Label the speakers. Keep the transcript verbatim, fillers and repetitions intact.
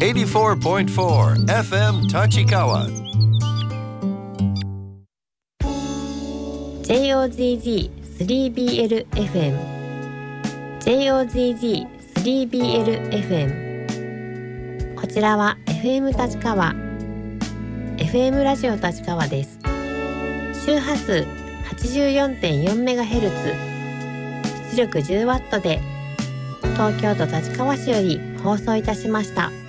Speaker 1: エイティフォーポイントフォー エフエム 立川
Speaker 2: ジェイオーゼットスリービーエル エフエム ジェイオーゼットスリービーエル エフエム こちらは エフエム 立川 エフエム ラジオ立川です。周波数 はちじゅうよんてんよんメガヘルツ 出力 じゅうワット で東京都立川市より放送いたしました。